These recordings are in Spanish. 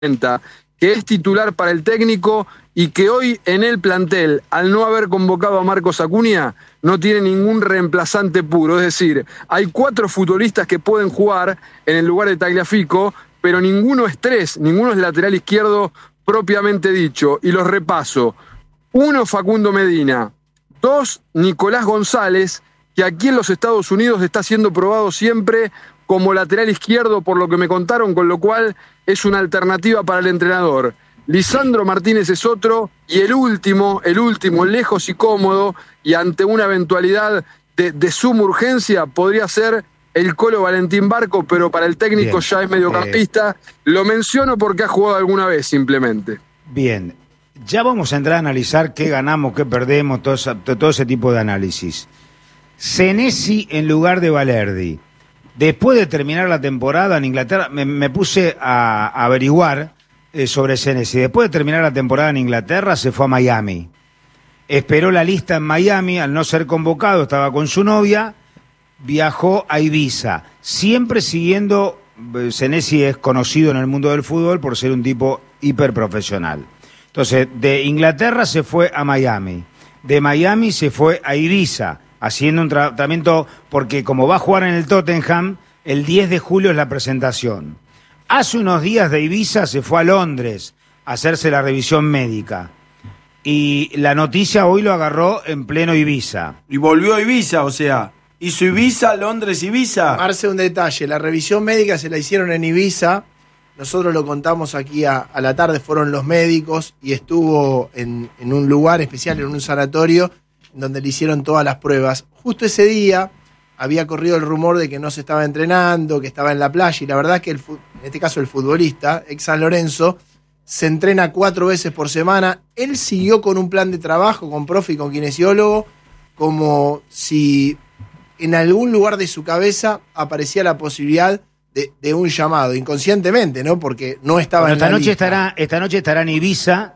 que es titular para el técnico y que hoy en el plantel, al no haber convocado a Marcos Acuña, no tiene ningún reemplazante puro. Es decir, hay 4 futbolistas que pueden jugar en el lugar de Tagliafico, pero ninguno es 3, ninguno es lateral izquierdo propiamente dicho. Y los repaso. 1, Facundo Medina. 2, Nicolás González, que aquí en los Estados Unidos está siendo probado siempre como lateral izquierdo, por lo que me contaron, con lo cual es una alternativa para el entrenador. Lisandro Martínez es otro, y el último, lejos y cómodo, y ante una eventualidad de suma urgencia, podría ser el Colo Valentín Barco, pero para el técnico Bien. ya es mediocampista. Lo menciono porque ha jugado alguna vez, simplemente. Bien, ya vamos a entrar a analizar qué ganamos, qué perdemos, todo ese tipo de análisis. Senesi en lugar de Valerdi. Después de terminar la temporada en Inglaterra, me puse a averiguar sobre Senesi. Después de terminar la temporada en Inglaterra, se fue a Miami. Esperó la lista en Miami, al no ser convocado, estaba con su novia, viajó a Ibiza. Siempre siguiendo, Senesi es conocido en el mundo del fútbol por ser un tipo hiperprofesional. Entonces, de Inglaterra se fue a Miami. De Miami se fue a Ibiza, haciendo un tratamiento, porque como va a jugar en el Tottenham, el 10 de julio es la presentación. Hace unos días de Ibiza se fue a Londres a hacerse la revisión médica. Y la noticia hoy lo agarró en pleno Ibiza. Y volvió a Ibiza, o sea, hizo Ibiza, Londres, Ibiza. Marce, un detalle, la revisión médica se la hicieron en Ibiza, nosotros lo contamos aquí a la tarde, fueron los médicos y estuvo en un lugar especial, en un sanatorio, donde le hicieron todas las pruebas. Justo ese día había corrido el rumor de que no se estaba entrenando, que estaba en la playa, y la verdad es que en este caso el futbolista, ex San Lorenzo, se entrena 4 veces por semana. Él siguió con un plan de trabajo, con profe y con kinesiólogo, como si en algún lugar de su cabeza aparecía la posibilidad de un llamado, inconscientemente, ¿no? Porque no estaba en la lista. Esta noche estará en Ibiza.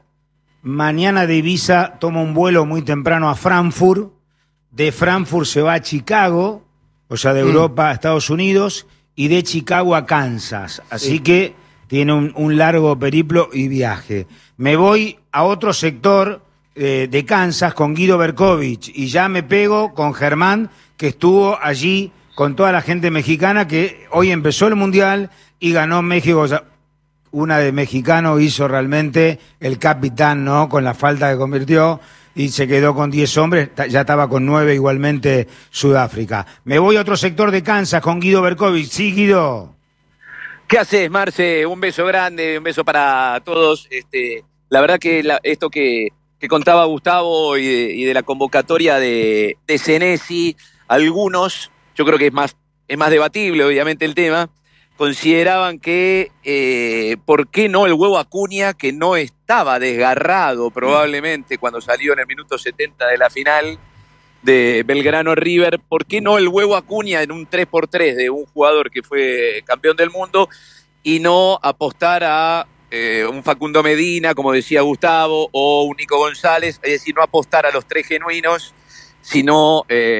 Mañana de Ibiza toma un vuelo muy temprano a Frankfurt. De Frankfurt se va a Chicago, o sea, de Europa a Estados Unidos, y de Chicago a Kansas. Así que tiene un largo periplo y viaje. Me voy a otro sector de Kansas con Guido Berkovich, y ya me pego con Germán, que estuvo allí con toda la gente mexicana, que hoy empezó el Mundial y ganó México. O sea, una de mexicano hizo realmente el capitán, ¿no? Con la falta que convirtió, y se quedó con 10 hombres, ya estaba con 9 igualmente Sudáfrica. Me voy a otro sector de Kansas con Guido Berkovich. Sí, Guido. ¿Qué haces, Marce? Un beso grande, un beso para todos. La verdad que esto que contaba Gustavo y de la convocatoria de Senesi, algunos, yo creo que es más debatible obviamente el tema, consideraban que ¿por qué no el huevo Acuña, que no estaba desgarrado probablemente cuando salió en el minuto 70 de la final de Belgrano River? ¿Por qué no el huevo Acuña en un 3x3 de un jugador que fue campeón del mundo y no apostar a un Facundo Medina, como decía Gustavo, o un Nico González? Es decir, no apostar a los 3 genuinos, sino,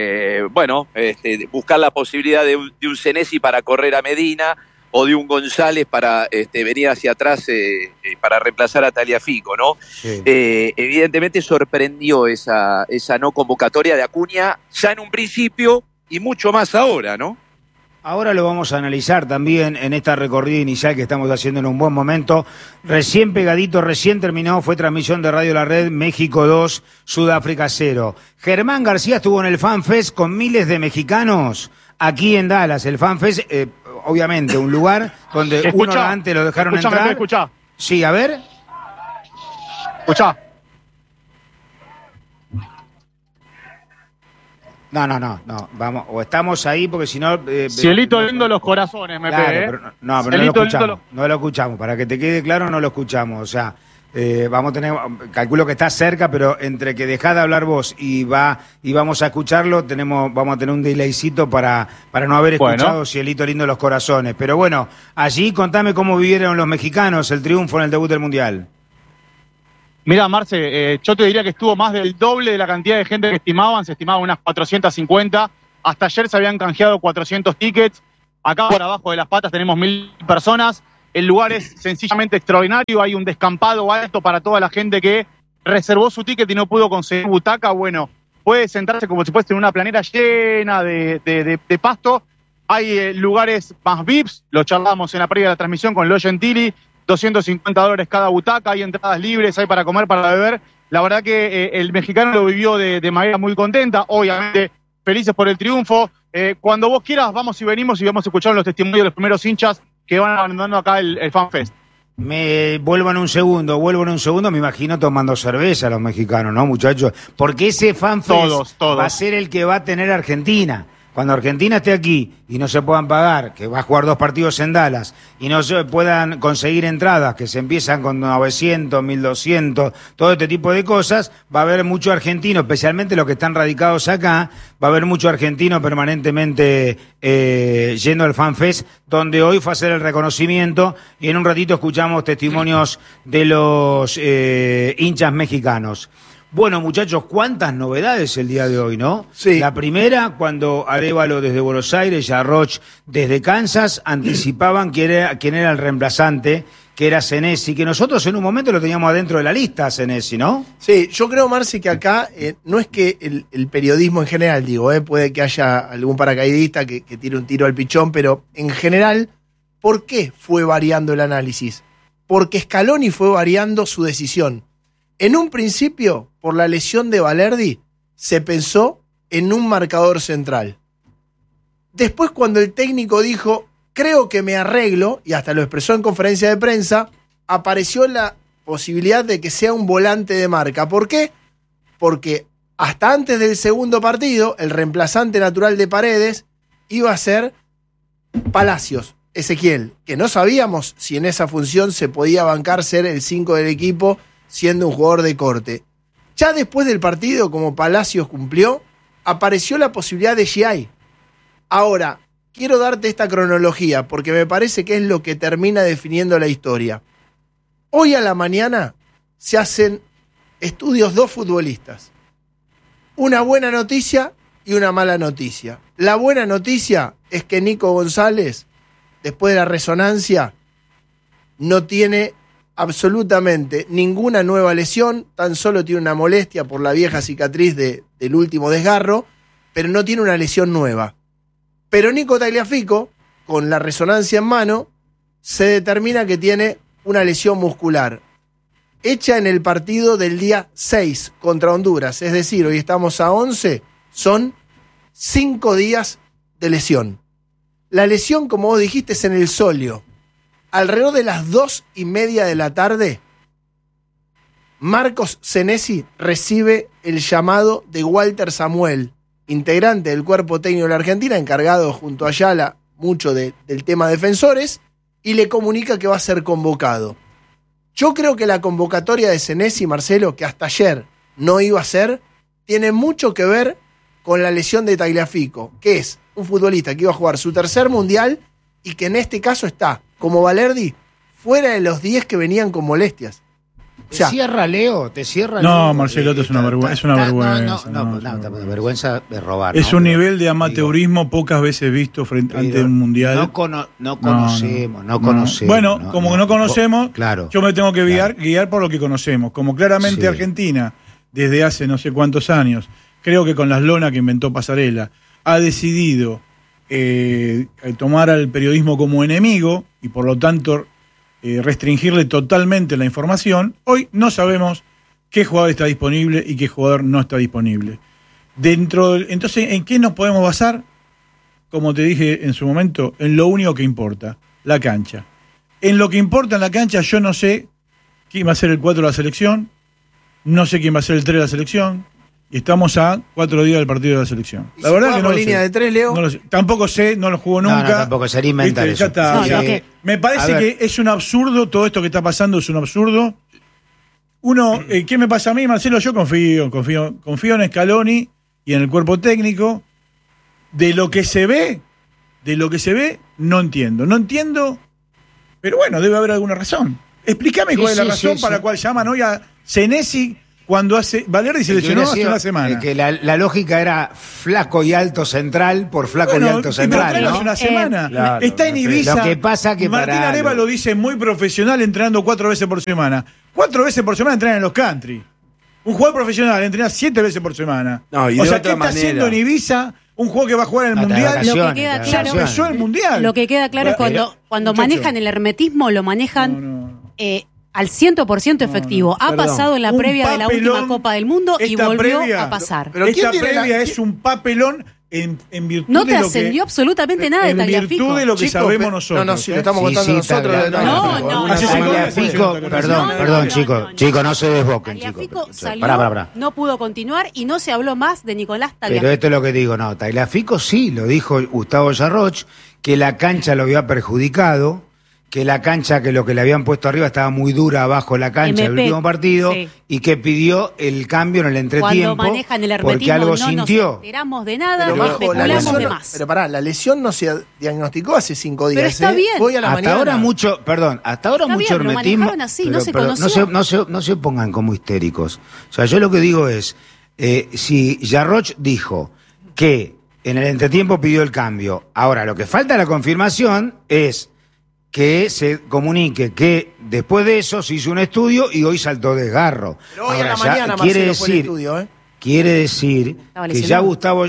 buscar la posibilidad de un Senesi para correr a Medina, o de un González para venir hacia atrás para reemplazar a Tagliafico, ¿no? Sí. Evidentemente sorprendió esa no convocatoria de Acuña ya en un principio y mucho más ahora, ¿no? Ahora lo vamos a analizar también en esta recorrida inicial que estamos haciendo en un buen momento. Recién pegadito, recién terminó, fue transmisión de Radio La Red, México 2, Sudáfrica 0. Germán García estuvo en el FanFest con miles de mexicanos aquí en Dallas. El FanFest, obviamente, un lugar donde una hora antes lo dejaron entrar. Escuchá. Sí, a ver. Escuchá. No, vamos, o estamos ahí porque si no... Cielito lindo los corazones, me claro, pegué. pero no lo escuchamos, no lo escuchamos, para que te quede claro, no lo escuchamos, o sea, vamos a tener, calculo que está cerca, pero entre que dejás de hablar vos y vamos a escucharlo, vamos a tener un delaycito para no haber escuchado Cielito lindo los corazones, pero bueno, allí contame cómo vivieron los mexicanos el triunfo en el debut del Mundial. Mira, Marce, yo te diría que estuvo más del doble de la cantidad de gente que se estimaban unas 450. Hasta ayer se habían canjeado 400 tickets. Acá por abajo de las patas tenemos 1000 personas. El lugar es sencillamente extraordinario, hay un descampado alto para toda la gente que reservó su ticket y no pudo conseguir butaca. Bueno, puede sentarse como si fuese en una planera llena de pasto. Hay lugares más VIPs, lo charlamos en la previa de la transmisión con Lo Gentili, $250 cada butaca, hay entradas libres, hay para comer, para beber. La verdad que el mexicano lo vivió de manera muy contenta, obviamente felices por el triunfo. Cuando vos quieras, vamos y venimos y vamos a escuchar los testimonios de los primeros hinchas que van abandonando acá el FanFest. Vuelvo en un segundo, me imagino tomando cerveza los mexicanos, ¿no, muchachos? Porque ese FanFest todos. va a ser el que va a tener Argentina. Cuando Argentina esté aquí y no se puedan pagar, que va a jugar 2 partidos en Dallas, y no se puedan conseguir entradas, que se empiezan con 900, 1200, todo este tipo de cosas, va a haber mucho argentino, especialmente los que están radicados acá, va a haber mucho argentino permanentemente yendo al FanFest, donde hoy fue a hacer el reconocimiento, y en un ratito escuchamos testimonios de los hinchas mexicanos. Bueno, muchachos, cuántas novedades el día de hoy, ¿no? Sí. La primera, cuando Arévalo desde Buenos Aires y Arroch desde Kansas anticipaban quién era el reemplazante, que era Senesi, que nosotros en un momento lo teníamos adentro de la lista, Senesi, ¿no? Sí, yo creo, Marce, que acá no es que el periodismo en general, puede que haya algún paracaidista que tire un tiro al pichón, pero en general, ¿por qué fue variando el análisis? Porque Scaloni fue variando su decisión. En un principio, por la lesión de Balerdi, se pensó en un marcador central. Después, cuando el técnico dijo, creo que me arreglo, y hasta lo expresó en conferencia de prensa, apareció la posibilidad de que sea un volante de marca. ¿Por qué? Porque hasta antes del segundo partido, el reemplazante natural de Paredes iba a ser Palacios, Ezequiel, que no sabíamos si en esa función se podía bancar ser el 5 del equipo, siendo un jugador de corte. Ya después del partido, como Palacios cumplió, apareció la posibilidad de Giai. Ahora, quiero darte esta cronología, porque me parece que es lo que termina definiendo la historia. Hoy a la mañana se hacen estudios 2 futbolistas. Una buena noticia y una mala noticia. La buena noticia es que Nico González, después de la resonancia, no tiene absolutamente ninguna nueva lesión, tan solo tiene una molestia por la vieja cicatriz del último desgarro, pero no tiene una lesión nueva. Pero Nico Tagliafico, con la resonancia en mano, se determina que tiene una lesión muscular, hecha en el partido del día 6 contra Honduras, es decir, hoy estamos a 11, son 5 días de lesión. La lesión, como vos dijiste, es en el sóleo. Alrededor de las 2:30 de la tarde, Marcos Senesi recibe el llamado de Walter Samuel, integrante del cuerpo técnico de la Argentina, encargado junto a Ayala mucho del tema defensores, y le comunica que va a ser convocado. Yo creo que la convocatoria de Senesi, Marcelo, que hasta ayer no iba a ser, tiene mucho que ver con la lesión de Tagliafico, que es un futbolista que iba a jugar su tercer mundial y que en este caso está, como Balerdi, fuera de los 10 que venían con molestias. ¿Te cierra, Leo? No, Marcelo, esto es una vergüenza. Vergüenza de robar. Es un nivel de amateurismo pocas veces visto ante un mundial. No conocemos. Bueno, como no conocemos, claro, yo me tengo que guiar por lo que conocemos. Como claramente sí. Argentina, desde hace no sé cuántos años, creo que con las lonas que inventó Pasarela, ha decidido tomar al periodismo como enemigo y por lo tanto restringirle totalmente la información. Hoy no sabemos qué jugador está disponible y qué jugador no está disponible. Entonces, ¿en qué nos podemos basar? Como te dije en su momento, en lo único que importa, la cancha. En lo que importa en la cancha, yo no sé quién va a ser el 4 de la selección, no sé quién va a ser el 3 de la selección, y estamos a 4 días del partido de la selección. La verdad que no línea de 3, Leo. No lo sé. Tampoco sé, no lo jugó nunca. No, tampoco sería inventar eso. Ya está. No, o sea, que... me parece que es un absurdo, todo esto que está pasando es un absurdo. ¿Qué me pasa a mí, Marcelo? Yo confío en Scaloni y en el cuerpo técnico. De lo que se ve, no entiendo, pero bueno, debe haber alguna razón. Explícame cuál es la razón para la cual llaman hoy a Senesi cuando Valerdi se lesionó hace una semana. Que la lógica era flaco y alto central por flaco y alto central, ¿no? Hace una semana. Claro, está en Ibiza. Lo que pasa que Martín Areva lo dice muy profesional, entrenando 4 veces por semana. 4 veces por semana entrenan en los country. Un jugador profesional entrena 7 veces por semana. No, y o de sea, otra ¿qué está manera. haciendo en Ibiza un jugador que va a jugar en el Mundial? Lo que queda claro, empezó el Mundial. Lo que queda claro es cuando muchacho. manejan el hermetismo, lo manejan al 100% efectivo. Ha perdón. pasado en la Un previa de la última papelón. Copa del Mundo y Esta volvió previa- a pasar. Pero Esta ¿quién tiene previa es un papelón en virtud No de lo que... trascendió absolutamente nada de En Tagliafico. virtud de lo que Chicos, sabemos nosotros. No, si lo ¿eh? estamos contando nosotros. No, Hace 5 días Tagliafico, fue- perdón, chicos, no se desboquen, Tagliafico chicos. salió, Pará. no pudo continuar y no se habló más de Nicolás Pero Tagliafico. esto es lo que digo, no, Tagliafico sí, lo dijo Gustavo Yarroch, que la cancha lo había perjudicado, que la cancha, que lo que le habían puesto arriba estaba muy dura abajo la cancha del MP, último partido, sí. y que pidió el cambio en el entretiempo, Cuando manejan el porque hermetismo algo no sintió. nos enteramos de nada, Pero, no Majo, la especulamos lesión, de más. pero pará, la lesión no se diagnosticó hace 5 días. Pero está bien. Voy a la Hasta mañana. ahora mucho Está bien, lo hermetismo, manejaron así, no se conoció. no se pongan como histéricos. O sea, yo lo que digo es, si Yarroch dijo que en el entretiempo pidió el cambio, ahora lo que falta la confirmación es que se comunique que después de eso se hizo un estudio y hoy saltó desgarro. Pero hoy Ahora, a la ya mañana quiere Marcelo fue el decir, estudio, ¿eh? quiere decir Estaba que lesionado.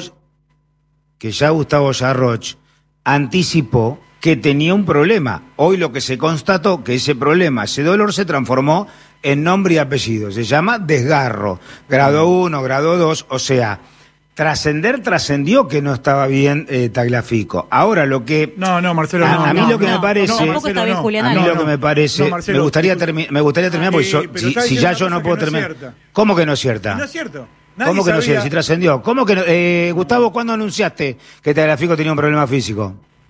ya Gustavo Yarroch anticipó que tenía un problema. Hoy lo que se constató que ese problema, ese dolor se transformó en nombre y apellido. Se llama desgarro. Grado 1, grado 2, o sea, trascendió que no estaba bien Tagliafico. Ahora lo que... No, Marcelo, A mí lo que me no, parece... tampoco está bien Julián A mí Álvarez. lo que me parece... No, Marcelo, me gustaría terminar porque pero está si diciendo ya una yo no cosa puedo que no es terminar... cierta. ¿Cómo que no es cierta? No es cierto. Nadie ¿Cómo que no es sabía- cierta? Si trascendió. ¿Cómo que no? Gustavo, ¿cuándo anunciaste que Tagliafico tenía un problema físico?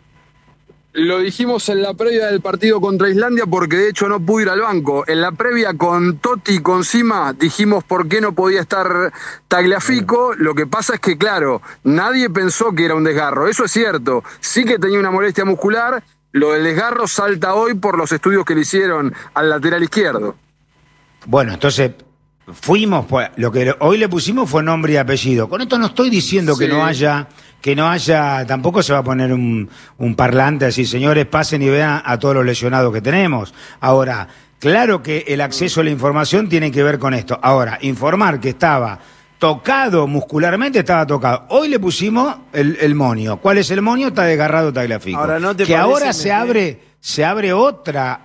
Lo dijimos en la previa del partido contra Islandia porque de hecho no pudo ir al banco. En la previa con Totti y con Sima dijimos por qué no podía estar Tagliafico. Lo que pasa es que, claro, nadie pensó que era un desgarro. Eso es cierto. Sí que tenía una molestia muscular. Lo del desgarro salta hoy por los estudios que le hicieron al lateral izquierdo. Bueno, entonces fuimos, pues, lo que hoy le pusimos fue nombre y apellido. Con esto no estoy diciendo Sí. que no haya, tampoco se va a poner un parlante así, señores, pasen y vean a todos los lesionados que tenemos. Ahora, claro que el acceso a la información tiene que ver con esto. Ahora, informar que estaba tocado muscularmente, estaba tocado. Hoy le pusimos el monio. ¿Cuál es el monio? Está desgarrado Tagliafico. Ahora, ¿no te que parece, ahora Mete? se abre otra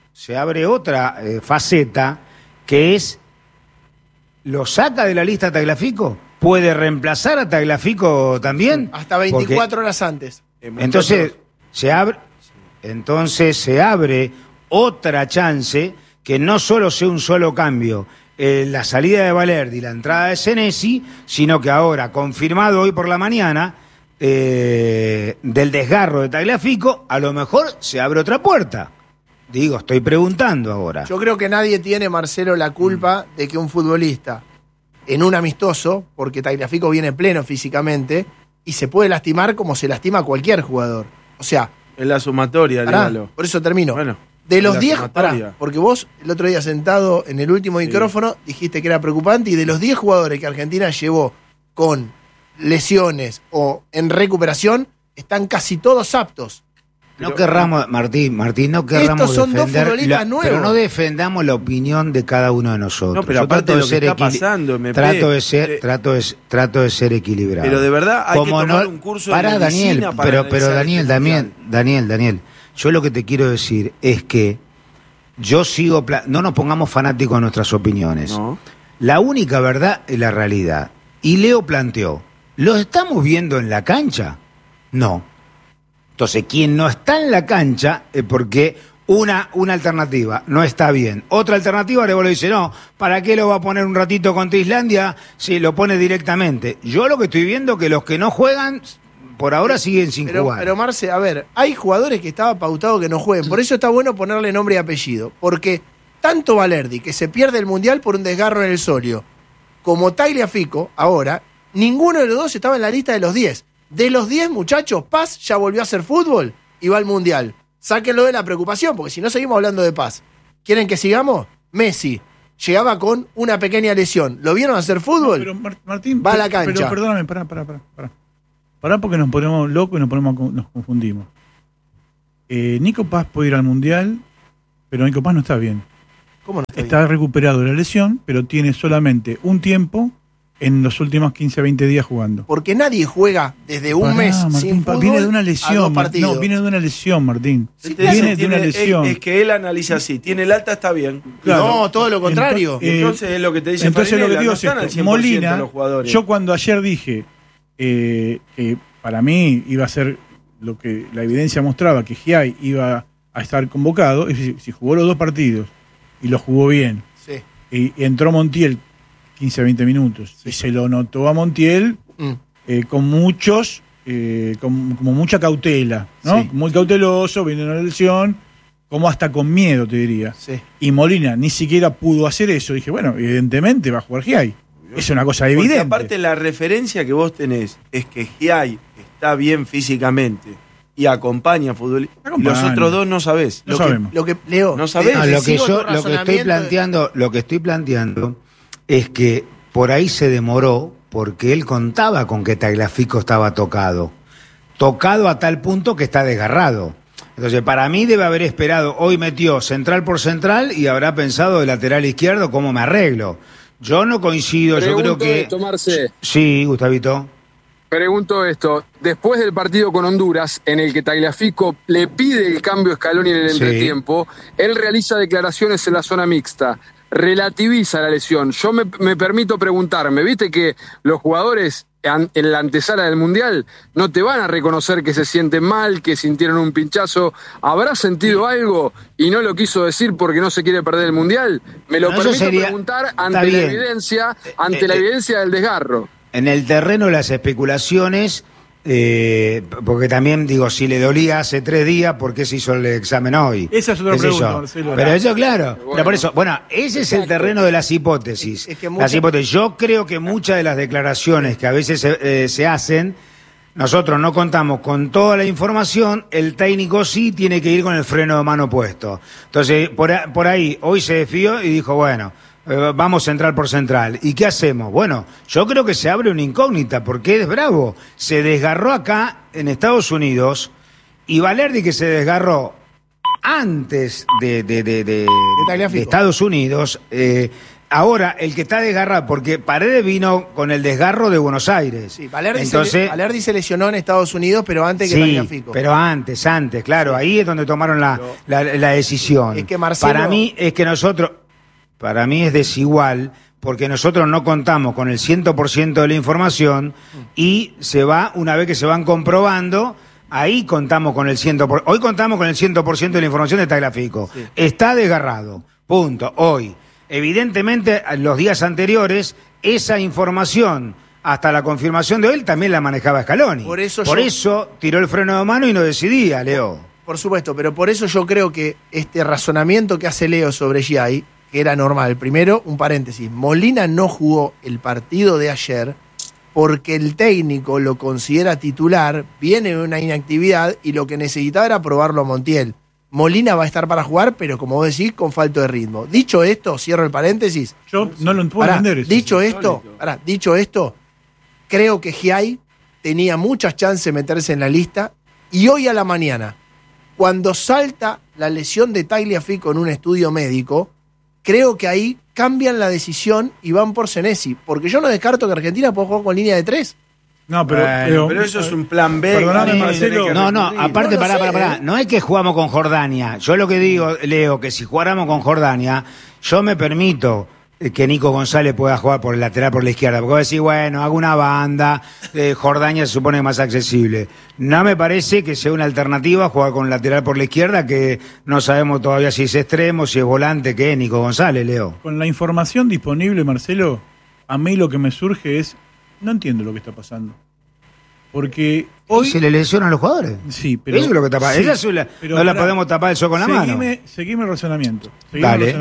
faceta, que es, ¿lo saca de la lista Tagliafico? ¿Puede reemplazar a Tagliafico también? Hasta 24 horas antes. Entonces se abre otra chance, que no solo sea un solo cambio, la salida de Valerdi y la entrada de Senesi, sino que ahora, confirmado hoy por la mañana, del desgarro de Tagliafico, a lo mejor se abre otra puerta. Digo, estoy preguntando ahora. Yo creo que nadie tiene, Marcelo, la culpa de que un futbolista en un amistoso, porque Tagliafico viene pleno físicamente, y se puede lastimar como se lastima cualquier jugador. O sea, Es la sumatoria, pará, dígalo. por eso termino. Bueno, De los la 10, sumatoria. pará, porque vos el otro día sentado en el último micrófono dijiste que era preocupante, y de los 10 jugadores que Argentina llevó con lesiones o en recuperación, están casi todos aptos. No querramos, Martín, no querramos Estos son dos defender, futbolistas nuevos. pero no defendamos la opinión de cada uno de nosotros. No, pero Yo aparte trato de lo que ser está pasando, MP, trato de ser equilibrado. Pero de verdad hay Como que tomar un curso de Pará, medicina Daniel, para pero analizar Daniel, este Daniel, yo lo que te quiero decir es que yo sigo, no nos pongamos fanáticos de nuestras opiniones. No. La única verdad es la realidad. Y Leo planteó, ¿lo estamos viendo en la cancha? No. Entonces, quien no está en la cancha es porque una alternativa no está bien. Otra alternativa, le dice, no, ¿para qué lo va a poner un ratito contra Islandia si lo pone directamente? Yo lo que estoy viendo es que los que no juegan, por ahora siguen sin jugar. Pero Marce, a ver, hay jugadores que estaba pautado que no jueguen. Por eso está bueno ponerle nombre y apellido. Porque tanto Valerdi, que se pierde el Mundial por un desgarro en el solio, como Tagliafico, ahora, ninguno de los dos estaba en la lista de los 10. De los 10, muchachos, Paz ya volvió a hacer fútbol y va al Mundial. Sáquenlo de la preocupación, porque si no seguimos hablando de Paz. ¿Quieren que sigamos? Messi, llegaba con una pequeña lesión. ¿Lo vieron hacer fútbol? Pero Martín, va a la cancha. Pero perdóname, pará porque nos ponemos locos y nos confundimos. Nico Paz puede ir al Mundial, pero Nico Paz no está bien. ¿Cómo no está bien? Está recuperado de la lesión, pero tiene solamente un tiempo en los últimos 15 a 20 días jugando. Porque nadie juega desde un mes Martín, sin fútbol viene de una a lesión. 2 partidos. No, viene de una lesión, Martín. Él te dice, Viene de una lesión. Es que él analiza así. Tiene el alta, está bien. Claro. No, todo lo contrario. Entonces es lo que te dice Entonces lo que Farinella, digo no es están esto. al 100% Molina, los jugadores. yo cuando ayer dije que para mí iba a ser lo que la evidencia mostraba, que Giai iba a estar convocado, es decir, si jugó los 2 partidos y lo jugó bien, Sí. y entró Montiel 15 a 20 minutos, y se lo notó a Montiel con muchos, como mucha cautela, ¿no? Sí. Muy cauteloso, viene una lesión, como hasta con miedo, te diría. Sí. Y Molina ni siquiera pudo hacer eso. Dije, bueno, evidentemente va a jugar Giai. Es una cosa Porque evidente. aparte la referencia que vos tenés es que Giai está bien físicamente y acompaña a futbolista. Los otros dos no sabés. No sabemos. Lo que, Leo, No sabés. No, lo que sigo tu estoy razonamiento lo que estoy planteando es que por ahí se demoró porque él contaba con que Tagliafico estaba tocado a tal punto que está desgarrado. Entonces, para mí debe haber esperado, hoy metió central por central y habrá pensado de lateral izquierdo cómo me arreglo. Yo no coincido, yo creo que... Esto, Marce. Sí, Gustavito. Pregunto esto, después del partido con Honduras, en el que Tagliafico le pide el cambio a Scaloni en el Sí. entretiempo, él realiza declaraciones en la zona mixta, relativiza la lesión. Yo me permito preguntarme, viste que los jugadores en la antesala del Mundial no te van a reconocer que se sienten mal, que sintieron un pinchazo. ¿Habrá sentido algo y no lo quiso decir porque no se quiere perder el Mundial? Me lo No, eso permito sería- preguntar está ante la bien. evidencia del desgarro. En el terreno de las especulaciones, porque también digo, si le dolía hace 3 días, ¿por qué se hizo el examen hoy? Esa es otra ¿Qué sé pregunta, yo? Marcelo. Pero eso, claro. Bueno. Pero por eso, bueno, ese es el terreno de las hipótesis. Es que Las mucha- hipótesis. Yo creo que muchas de las declaraciones que a veces se hacen, nosotros no contamos con toda la información, el técnico sí tiene que ir con el freno de mano puesto. Entonces, por ahí, hoy se desfió y dijo, bueno, vamos central por central. ¿Y qué hacemos? Bueno, yo creo que se abre una incógnita, porque es bravo. Se desgarró acá, en Estados Unidos, y Valerdi, que se desgarró antes de Tagliafico. Estados Unidos, ahora el que está desgarrado, porque Paredes vino con el desgarro de Buenos Aires. Sí, Valerdi, Entonces, Valerdi se lesionó en Estados Unidos, pero antes que sí, Tagliafico. pero antes, claro, ahí es donde tomaron la decisión. Es que Marcelo- Para mí es desigual, porque nosotros no contamos con el 100% de la información y una vez que se van comprobando, ahí contamos con el 100%. Hoy contamos con el 100% de la información de Tagliafico. Sí. Está desgarrado, punto, hoy. Evidentemente, los días anteriores, esa información, hasta la confirmación de hoy, también la manejaba Scaloni. Por eso tiró el freno de mano y no decidía, Leo. Por supuesto, pero por eso yo creo que este razonamiento que hace Leo sobre Giai, que era normal. Primero, un paréntesis. Molina no jugó el partido de ayer porque el técnico lo considera titular, viene de una inactividad y lo que necesitaba era probarlo a Montiel. Molina va a estar para jugar, pero como vos decís, con falta de ritmo. Dicho esto, cierro el paréntesis. Yo no lo puedo Pará, entender eso. dicho esto, creo que Giai tenía muchas chances de meterse en la lista y hoy a la mañana, cuando salta la lesión de Tagliafico en un estudio médico, creo que ahí cambian la decisión y van por Senesi, porque yo no descarto que Argentina pueda jugar con línea de 3. No, pero, Bueno, pero eso es un plan B. Perdóname, que Marcelo. tenés que No, recurrir. aparte, No lo sé, pará. No es que jugamos con Jordania. Yo lo que digo, Leo, que si jugáramos con Jordania, yo me permito que Nico González pueda jugar por el lateral por la izquierda. Porque vos decís, bueno, hago una banda, Jordania se supone más accesible. No me parece que sea una alternativa jugar con lateral por la izquierda, que no sabemos todavía si es extremo, si es volante, que es Nico González, Leo. Con la información disponible, Marcelo, a mí lo que me surge es, no entiendo lo que está pasando. Porque hoy... ¿Se le lesionan los jugadores? Sí, pero... Eso es lo que tapa. sí, Esa pero no la pará, podemos tapar el sol con la mano. Seguime el razonamiento. Dale.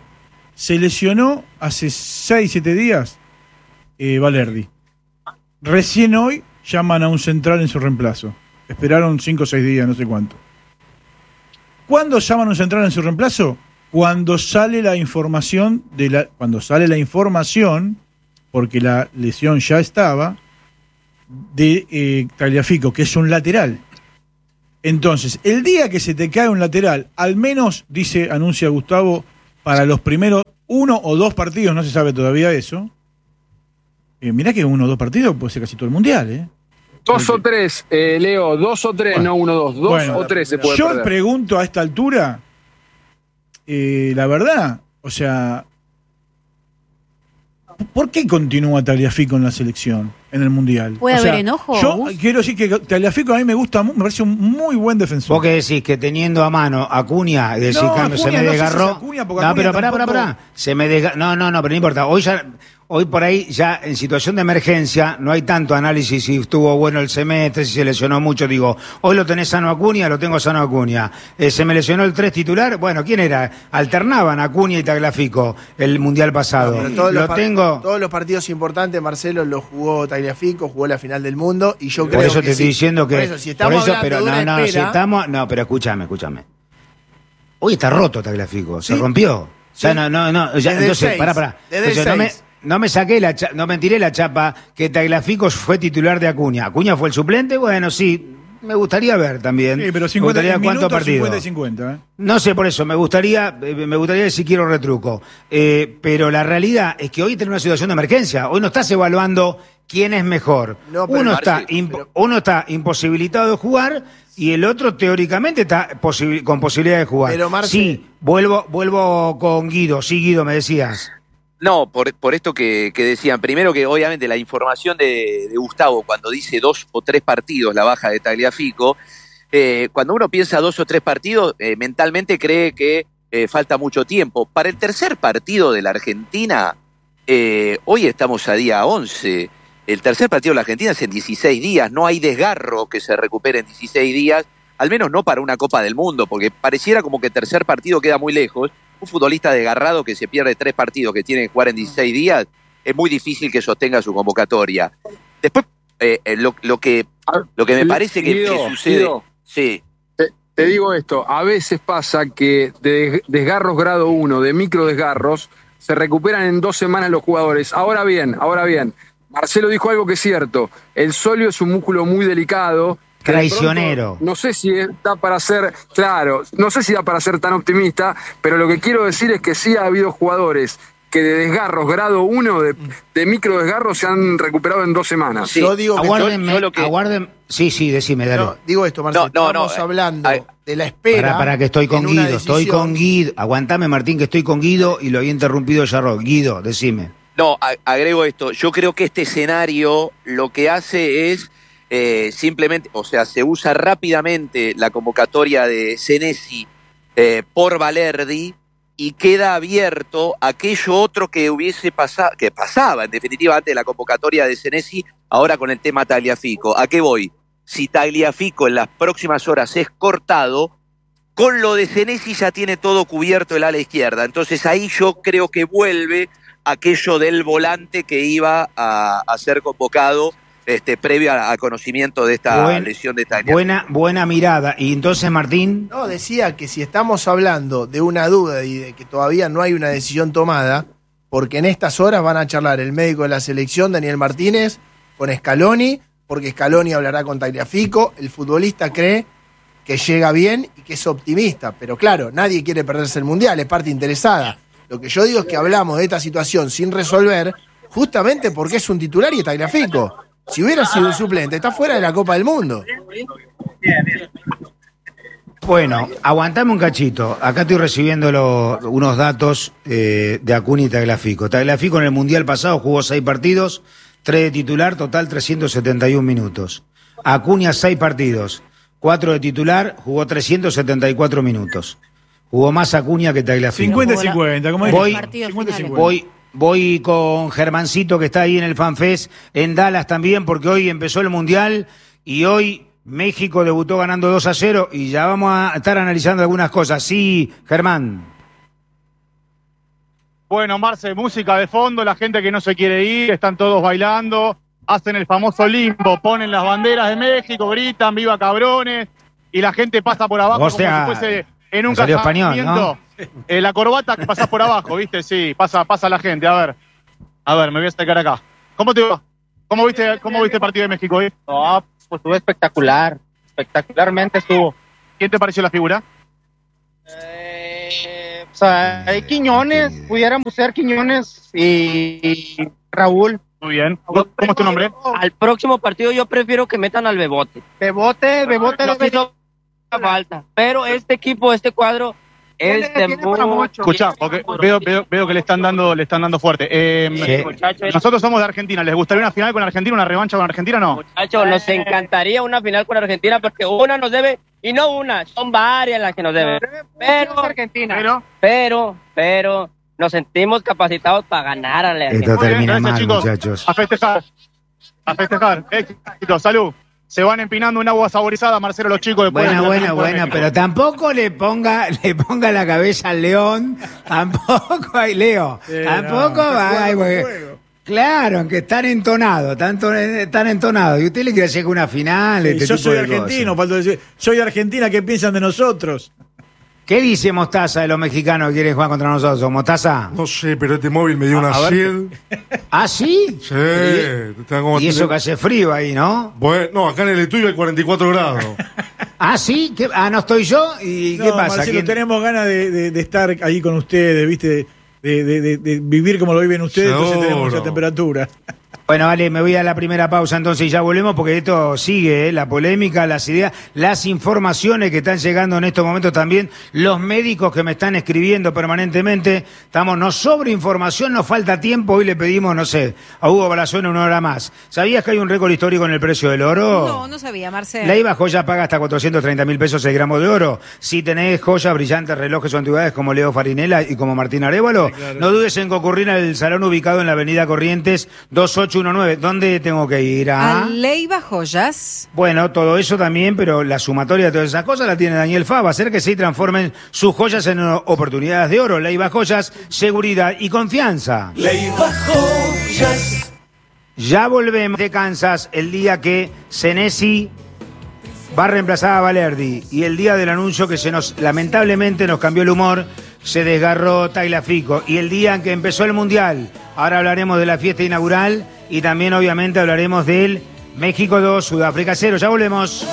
Se lesionó hace 6-7 días Valerdi. Recién hoy llaman a un central en su reemplazo. Esperaron 5 o 6 días, no sé cuánto. ¿Cuándo llaman a un central en su reemplazo? cuando sale la información porque la lesión ya estaba, de Tagliafico, que es un lateral. Entonces, el día que se te cae un lateral, al menos, anuncia Gustavo, para los primeros 1 o 2 partidos, no se sabe todavía eso. Mirá que 1 o 2 partidos puede ser casi todo el mundial, ¿eh? 2 o 3, Leo, 2 o 3, bueno, no 1 o 2, 2 o 3 se puede perder. Yo pregunto a esta altura, la verdad, o sea, ¿por qué continúa Tagliafico en la selección, en el Mundial? ¿Puede haber enojo? Yo quiero decir que Tagliafico a mí me gusta, me parece un muy buen defensor. ¿Vos qué decís? Que teniendo a mano a Acuña, se me desgarró. No, pero pará. Se me desgarró. No, pero no importa. Hoy por ahí ya en situación de emergencia no hay tanto análisis si estuvo bueno el semestre, si se lesionó mucho. Digo, hoy lo tenés sano Acuña, lo tengo sano Acuña. Se me lesionó el 3 titular. Bueno, ¿quién era? Alternaban Acuña y Tagliafico el Mundial pasado. No, todos los partidos importantes, Marcelo, los jugó Tagliafico, jugó la final del mundo y yo creo que por eso te estoy diciendo que... Por eso, si estamos hablando de una espera... No, pero escúchame. Hoy está roto Tagliafico, se rompió. O sea, no. Ya, entonces, pará. Entonces, no me tiré la chapa que Tagliafico fue titular de Acuña. ¿Acuña fue el suplente? Bueno, sí, me gustaría ver también. Sí, pero 50 me gustaría cuántos partidos. 50 y 50, ¿eh? No sé, por eso, me gustaría si quiero retruco. Pero la realidad es que hoy tenemos una situación de emergencia. Hoy no estás evaluando quién es mejor. No, uno está imposibilitado de jugar y el otro teóricamente está con posibilidad de jugar. Pero sí, vuelvo con Guido. Sí, Guido, me decías. No, por esto que decían. Primero que obviamente la información de Gustavo cuando dice 2 o 3 partidos la baja de Tagliafico, cuando uno piensa 2 o 3 partidos, mentalmente cree que falta mucho tiempo. Para el tercer partido de la Argentina, hoy estamos a día 11. El tercer partido de la Argentina es en 16 días. No hay desgarro que se recupere en 16 días, al menos no para una Copa del Mundo, porque pareciera como que el tercer partido queda muy lejos. Un futbolista desgarrado que se pierde 3 partidos que tiene que jugar en 16 días, es muy difícil que sostenga su convocatoria. Después, lo que me parece que sucede... Guido, sí. Te digo esto, a veces pasa que de desgarros grado 1, de micro desgarros, se recuperan en 2 semanas los jugadores. Ahora bien, Marcelo dijo algo que es cierto, el sóleo es un músculo muy delicado. Traicionero. Pronto, no sé si da para ser, no sé si da para ser tan optimista, pero lo que quiero decir es que sí ha habido jugadores que de desgarros grado 1, de micro desgarros, se han recuperado en 2 semanas. Sí. Yo digo aguarden. Sí, decime, dale. No, digo esto, Marcelo, estamos hablando de la espera. Para que estoy con Guido, Aguantame, Martín, que estoy con Guido y lo había interrumpido Yarro. Guido, decime. No, agrego esto. Yo creo que este escenario lo que hace es simplemente, o sea, se usa rápidamente la convocatoria de Senesi por Valerdi y queda abierto aquello otro que pasaba en definitiva antes de la convocatoria de Senesi, ahora con el tema Tagliafico. ¿A qué voy? Si Tagliafico en las próximas horas es cortado, con lo de Senesi ya tiene todo cubierto el ala izquierda. Entonces ahí yo creo que vuelve aquello del volante que iba a ser convocado previo a conocimiento de esta lesión de Tagliafico. Buena mirada. Y entonces, Martín... No, decía que si estamos hablando de una duda y de que todavía no hay una decisión tomada, porque en estas horas van a charlar el médico de la selección, Daniel Martínez, con Scaloni, porque Scaloni hablará con Tagliafico. El futbolista cree que llega bien y que es optimista, pero claro, nadie quiere perderse el Mundial, es parte interesada. Lo que yo digo es que hablamos de esta situación sin resolver, justamente porque es un titular y es Tagliafico. Si hubiera sido un suplente, está fuera de la Copa del Mundo. Bueno, aguantame un cachito. Acá estoy recibiendo unos datos de Acuña y Tagliafico. Tagliafico en el Mundial pasado jugó 6 partidos, 3 de titular, total 371 minutos. Acuña 6 partidos, 4 de titular, jugó 374 minutos. Jugó más Acuña que Tagliafico. 50-50, como Voy con Germancito, que está ahí en el FanFest, en Dallas también, porque hoy empezó el Mundial y hoy México debutó ganando 2-0 y ya vamos a estar analizando algunas cosas. Sí, Germán. Bueno, Marce, música de fondo, la gente que no se quiere ir, están todos bailando, hacen el famoso limbo, ponen las banderas de México, gritan, ¡viva cabrones! Y la gente pasa por abajo como si fuese en un salió casamiento, español, ¿no? La corbata que pasás por abajo, ¿viste? Sí, pasa la gente. A ver, me voy a acercar acá. ¿Cómo te va? ¿Cómo viste el partido de México hoy? No, pues estuvo espectacular. Espectacularmente estuvo. ¿Quién te pareció la figura? O sea, hay Quiñones, pudiéramos ser Quiñones y Raúl. Muy bien. ¿Cómo es tu nombre? Al próximo partido yo prefiero que metan al Bebote. Bebote no hizo falta. Pero este equipo, este cuadro es de mucho. Escuchá, porque veo que le están dando fuerte. Nosotros somos de Argentina. ¿Les gustaría una final con Argentina, una revancha con Argentina o no? Muchachos, nos encantaría una final con Argentina porque una nos debe, y no una, son varias las que nos deben. Pero nos sentimos capacitados para ganar a la Argentina. Esto termina mal, chicos. muchachos. A festejar. Éxito, salud. Se van empinando en agua saborizada, Marcelo, los chicos. Buena, pero tampoco le ponga la cabeza al león. Tampoco hay, Leo. Tampoco va. Claro, aunque están entonados. Y usted le quiere hacer una final. Yo soy argentino, falta decir. Soy de Argentina, ¿qué piensan de nosotros? ¿Qué dice Mostaza de los mexicanos que quieren jugar contra nosotros? ¿Mostaza? No sé, pero este móvil me dio una sed. ¿Ah, sí? Sí. Y eso que hace frío ahí, ¿no? Bueno, no, acá en el estudio hay 44 grados. ¿Ah, sí? ¿No estoy yo? ¿Y qué pasa? Marcelo, tenemos ganas de estar ahí con ustedes, ¿viste? De vivir como lo viven ustedes, entonces tenemos esa temperatura. Bueno, vale, me voy a la primera pausa entonces y ya volvemos porque esto sigue, la polémica, las ideas, las informaciones que están llegando en estos momentos también, los médicos que me están escribiendo permanentemente, nos sobra información, nos falta tiempo, hoy le pedimos, no sé, a Hugo Balazueno 1 hora más. ¿Sabías que hay un récord histórico en el precio del oro? No sabía, Marcelo. La IVA Joya paga hasta 430.000 pesos el gramo de oro. Si tenés joyas, brillantes, relojes o antigüedades como Leo Farinella y como Martín Arévalo, claro. No dudes en concurrir al salón ubicado en la avenida Corrientes 2819. ¿Dónde tengo que ir? A Leiva Joyas. Bueno, todo eso también, pero la sumatoria de todas esas cosas la tiene Daniel Fava. Hacer que se transformen sus joyas en oportunidades de oro. Leiva Joyas, seguridad y confianza. Leiva Joyas. Ya volvemos de Kansas el día que Senesi va a reemplazar a Valerdi y el día del anuncio que lamentablemente nos cambió el humor, se desgarró Tagliafico y el día en que empezó el Mundial. Ahora hablaremos de la fiesta inaugural y también obviamente hablaremos del México 2, Sudáfrica 0. Ya volvemos.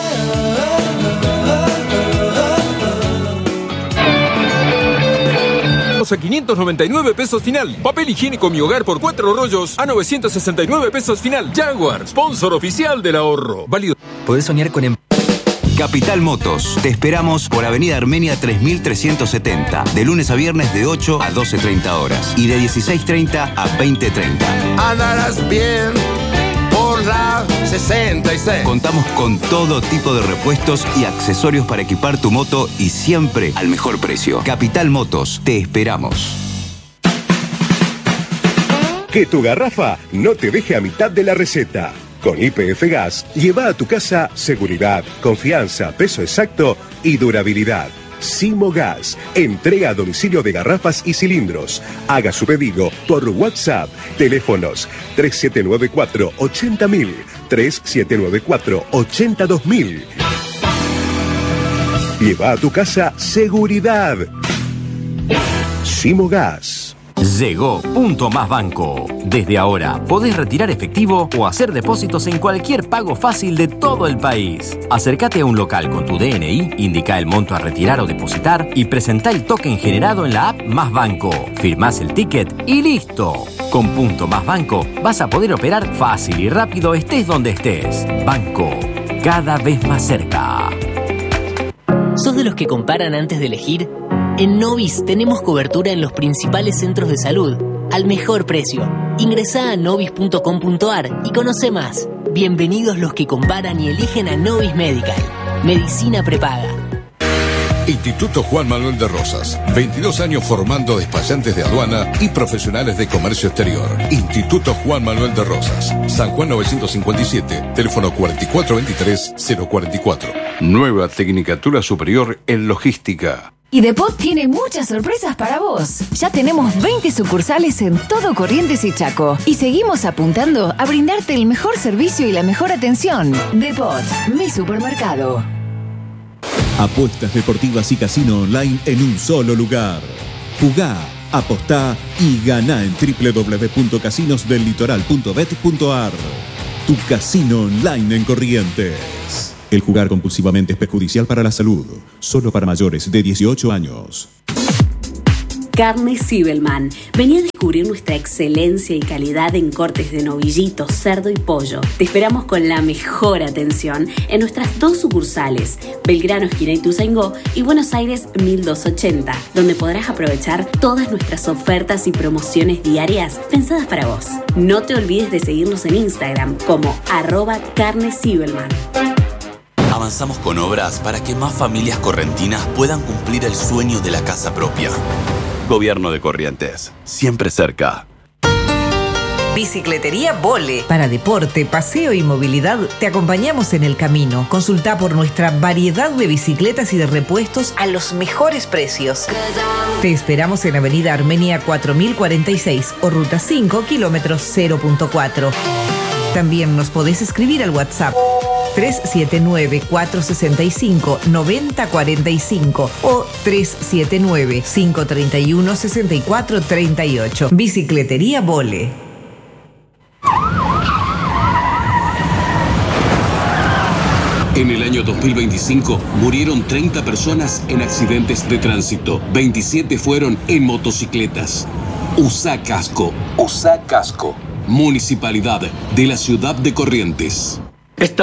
A 599 pesos final. Papel higiénico Mi Hogar por 4 rollos a 969 pesos final. Jaguar, sponsor oficial del ahorro. Válido. Podés soñar con Capital Motos. Te esperamos por Avenida Armenia 3370. De lunes a viernes de 8 a 12:30 horas. Y de 16:30 a 20:30. Andarás bien por la 66. Contamos con todo tipo de repuestos y accesorios para equipar tu moto y siempre al mejor precio. Capital Motos. Te esperamos. Que tu garrafa no te deje a mitad de la receta. Con YPF Gas, lleva a tu casa seguridad, confianza, peso exacto y durabilidad. Simo Gas, entrega a domicilio de garrafas y cilindros. Haga su pedido por WhatsApp. Teléfonos 3794-80000, 3794-82000. Lleva a tu casa seguridad. Simo Gas. Llegó Punto Más Banco. Desde ahora podés retirar efectivo o hacer depósitos en cualquier pago fácil de todo el país. Acércate a un local con tu DNI, indica el monto a retirar o depositar y presentá el token generado en la app Más Banco. Firmás el ticket y listo. Con Punto Más Banco vas a poder operar fácil y rápido estés donde estés. Banco, cada vez más cerca. ¿Sos de los que comparan antes de elegir? En Novis tenemos cobertura en los principales centros de salud, al mejor precio. Ingresá a novis.com.ar y conoce más. Bienvenidos los que comparan y eligen a Novis Medical. Medicina prepaga. Instituto Juan Manuel de Rosas. 22 años formando despachantes de aduana y profesionales de comercio exterior. Instituto Juan Manuel de Rosas. San Juan 957. Teléfono 4423-044. Nueva Tecnicatura Superior en Logística. Y Depot tiene muchas sorpresas para vos. Ya tenemos 20 sucursales en todo Corrientes y Chaco. Y seguimos apuntando a brindarte el mejor servicio y la mejor atención. Depot, mi supermercado. Apuestas deportivas y casino online en un solo lugar. Jugá, apostá y ganá en www.casinosdellitoral.bet.ar. Tu casino online en Corrientes. El jugar compulsivamente es perjudicial para la salud. Solo para mayores de 18 años. Carne Zibelman. Vení a descubrir nuestra excelencia y calidad en cortes de novillito, cerdo y pollo. Te esperamos con la mejor atención en nuestras 2 sucursales, Belgrano, esquina Ituzaingó, y Buenos Aires 1280, donde podrás aprovechar todas nuestras ofertas y promociones diarias pensadas para vos. No te olvides de seguirnos en Instagram como @carnezibelman. Avanzamos con obras para que más familias correntinas puedan cumplir el sueño de la casa propia. Gobierno de Corrientes, siempre cerca. Bicicletería Vole. Para deporte, paseo y movilidad, te acompañamos en el camino. Consulta por nuestra variedad de bicicletas y de repuestos a los mejores precios. Te esperamos en Avenida Armenia 4046 o Ruta 5, kilómetros 0.4. También nos podés escribir al WhatsApp 379-465-9045 o 379-531-6438. Bicicletería Vole. En el año 2025 murieron 30 personas en accidentes de tránsito. 27 fueron en motocicletas. Usá casco. Usá casco. Municipalidad de la Ciudad de Corrientes.